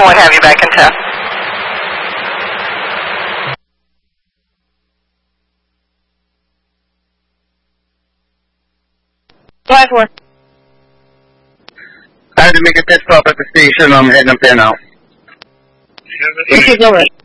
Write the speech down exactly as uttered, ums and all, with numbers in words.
and what have you back in town. five four. I had to make a pit stop at the station. I'm heading up there now. Okay, go right.